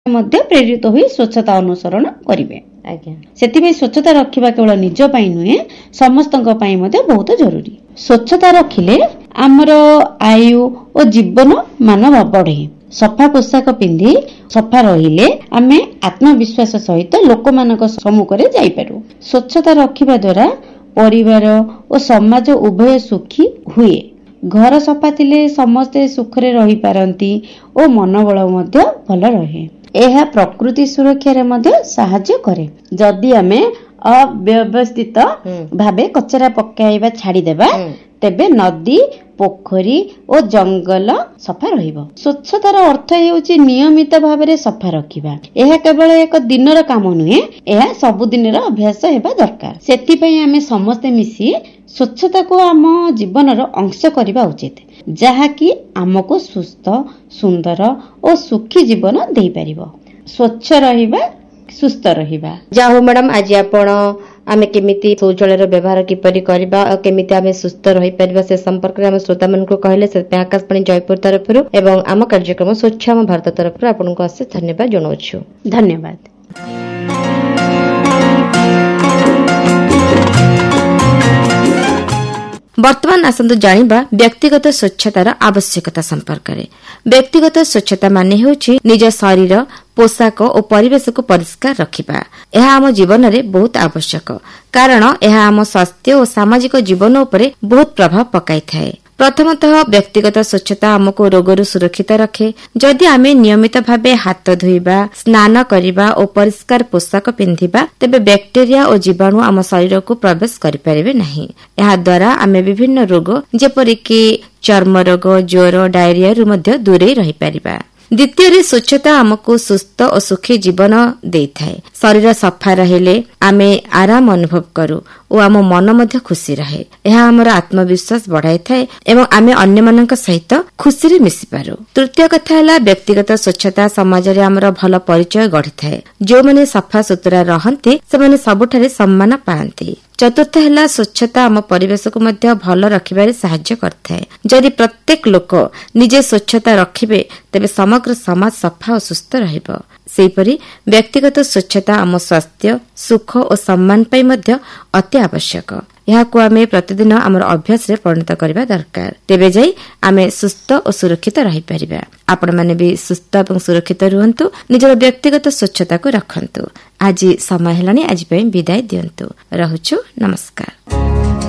ମଧ୍ୟ ପ୍ରେରିତ ହୋଇ ସ୍ୱଚ୍ଛତା ଅନୁସରଣ କରିବେ। ସେଥିପାଇଁ ସ୍ୱଚ୍ଛତା ରଖିବା କେବଳ ନିଜ ପାଇଁ ନୁହେଁ, ସମସ୍ତଙ୍କ ପାଇଁ ମଧ୍ୟ ବହୁତ ଜରୁରୀ। ସ୍ୱଚ୍ଛତା ରଖିଲେ ଆମର ଆୟୁ ଓ ଜୀବନ ମାନ ବଢେ। ସଫା ପୋଷାକ ପିନ୍ଧି ସଫା ରହିଲେ ଆମେ ଆତ୍ମବିଶ୍ୱାସ ସହିତ ଲୋକମାନଙ୍କ ସମ୍ମୁଖରେ ଯାଇପାରୁ। ସ୍ୱଚ୍ଛତା ରଖିବା ଦ୍ୱାରା ପରିବାର ଓ ସମାଜ ଉଭୟ ସୁଖୀ ହୁଏ। ଘର ସଫା ଥିଲେ ସମସ୍ତେ ସୁଖରେ ରହିପାରନ୍ତି ଓ ମନୋବଳ ମଧ୍ୟ ଭଲ ରହେ। ଏହା ପ୍ରକୃତି ସୁରକ୍ଷାରେ ମଧ୍ୟ ସାହାଯ୍ୟ କରେ। ଯଦି ଆମେ ଅବ୍ୟବସ୍ଥିତ ଭାବେ କଚରା ପକାଇବା ଛାଡ଼ିଦେବା, ତେବେ ନଦୀ, ପୋଖରୀ ଓ ଜଙ୍ଗଲ ସଫା ରହିବ। ସ୍ୱଚ୍ଛତାର ଅର୍ଥ ହେଉଛି ନିୟମିତ ଭାବରେ ସଫା ରଖିବା। ଏହା କେବଳ ଏକ ଦିନର କାମ ନୁହେଁ, ଏହା ସବୁଦିନର ଅଭ୍ୟାସ ହେବା ଦରକାର। ସେଥିପାଇଁ ଆମେ ସମସ୍ତେ ମିଶି ସ୍ୱଚ୍ଛତାକୁ ଆମ ଜୀବନର ଅଂଶ କରିବା ଉଚିତ, ଯାହାକି ଆମକୁ ସୁସ୍ଥ, ସୁନ୍ଦର ଓ ସୁଖୀ ଜୀବନ ଦେଇପାରିବ। ସ୍ୱଚ୍ଛ ରହିବା, ସୁସ୍ଥ ରହିବା। ଯାହା ହଉ ମ୍ୟାଡାମ, ଆଜି ଆପଣ ଆମେ କେମିତି ଶୌଚାଳୟର ବ୍ୟବହାର କିପରି କରିବା ଆଉ କେମିତି ଆମେ ସୁସ୍ଥ ରହିପାରିବା ସେ ସମ୍ପର୍କରେ ଆମ ଶ୍ରୋତାମାନଙ୍କୁ କହିଲେ। ସେଥିପାଇଁ ଆକାଶବାଣୀ ଜୟପୁର ତରଫରୁ ଏବଂ ଆମ କାର୍ଯ୍ୟକ୍ରମ ସ୍ୱଚ୍ଛ ଆମ ଭାରତ ତରଫରୁ ଆପଣଙ୍କୁ ଅଶେଷ ଧନ୍ୟବାଦ ଜଣାଉଛୁ। ଧନ୍ୟବାଦ। ବର୍ତ୍ତମାନ ଆସନ୍ତୁ ଜାଣିବା ବ୍ୟକ୍ତିଗତ ସ୍ୱଚ୍ଛତାର ଆବଶ୍ୟକତା ସମ୍ପର୍କରେ। ବ୍ୟକ୍ତିଗତ ସ୍ୱଚ୍ଛତା ମାନେ ହେଉଛି ନିଜ ଶରୀର, ପୋଷାକ ଓ ପରିବେଶକୁ ପରିଷ୍କାର ରଖିବା। ଏହା ଆମ ଜୀବନରେ ବହୁତ ଆବଶ୍ୟକ, କାରଣ ଏହା ଆମ ସ୍ୱାସ୍ଥ୍ୟ ଓ ସାମାଜିକ ଜୀବନ ଉପରେ ବହୁତ ପ୍ରଭାବ ପକାଇଥାଏ। ପ୍ରଥମତଃ ବ୍ୟକ୍ତିଗତ ସ୍ୱଚ୍ଛତା ଆମକୁ ରୋଗରୁ ସୁରକ୍ଷିତ ରଖେ। ଯଦି ଆମେ ନିୟମିତ ଭାବେ ହାତ ଧୋଇବା, ସ୍ନାନ କରିବା ଓ ପରିଷ୍କାର ପୋଷାକ ପିନ୍ଧିବା, ତେବେ ବ୍ୟାକ୍ଟେରିଆ ଓ ଜୀବାଣୁ ଆମ ଶରୀରକୁ ପ୍ରବେଶ କରିପାରିବେ ନାହିଁ। ଏହାଦ୍ୱାରା ଆମେ ବିଭିନ୍ନ ରୋଗ ଯେପରିକି ଚର୍ମ ରୋଗ, ଜ୍ୱର, ଡାଇରିଆରୁ ମଧ୍ୟ ଦୂରେଇ ରହିପାରିବା। ଦ୍ୱିତୀୟରେ, ସ୍ୱଚ୍ଛତା ଆମକୁ ସୁସ୍ଥ ଓ ସୁଖୀ ଜୀବନ ଦେଇଥାଏ। ଶରୀର ସଫା ରହିଲେ ଆମେ ଆରାମ ଅନୁଭବ କରୁ ଓ ଆମ ମନ ମଧ୍ୟ ଖୁସି ରହେ। ଏହା ଆମର ଆତ୍ମବିଶ୍ୱାସ ବଢାଇଥାଏ ଏବଂ ଆମେ ଅନ୍ୟମାନଙ୍କ ସହିତ ଖୁସିରେ ମିଶିପାରୁ। ତୃତୀୟ କଥା ହେଲା, ବ୍ୟକ୍ତିଗତ ସ୍ୱଚ୍ଛତା ସମାଜରେ ଆମର ଭଲ ପରିଚୟ ଗଢିଥାଏ। ଯେଉଁମାନେ ସଫା ସୁତୁରା ରହନ୍ତି ସେମାନେ ସବୁଠାରେ ସମ୍ମାନ ପାଆନ୍ତି। ଚତୁର୍ଥ ହେଲା, ସ୍ୱଚ୍ଛତା ଆମ ପରିବେଶକୁ ମଧ୍ୟ ଭଲ ରଖିବାରେ ସାହାଯ୍ୟ କରିଥାଏ। ଯଦି ପ୍ରତ୍ୟେକ ଲୋକ ନିଜେ ସ୍ୱଚ୍ଛତା ରଖିବେ, ତେବେ ସମଗ୍ର ସମାଜ ସଫା ଓ ସୁସ୍ଥ ରହିବ। ସେହିପରି ବ୍ୟକ୍ତିଗତ ସ୍ୱଚ୍ଛତା ଆମ ସ୍ୱାସ୍ଥ୍ୟ, ସୁଖ ଓ ସମ୍ମାନ ପାଇଁ ମଧ୍ୟ ଅତି ଆବଶ୍ୟକ। ଏହାକୁ ଆମେ ପ୍ରତିଦିନ ଆମର ଅଭ୍ୟାସରେ ପରିଣତ କରିବା ଦରକାର। ତେବେ ଯାଇ ଆମେ ସୁସ୍ଥ ଓ ସୁରକ୍ଷିତ ରହିପାରିବା। ଆପଣମାନେ ବି ସୁସ୍ଥ ଏବଂ ସୁରକ୍ଷିତ ରୁହନ୍ତୁ, ନିଜର ବ୍ୟକ୍ତିଗତ ସ୍ୱଚ୍ଛତାକୁ ରଖନ୍ତୁ। ଆଜି ସମୟ ହେଲାଣି, ଆଜି ପାଇଁ ବିଦାୟ ଦିଅନ୍ତୁ। ରହୁଛୁ, ନମସ୍କାର।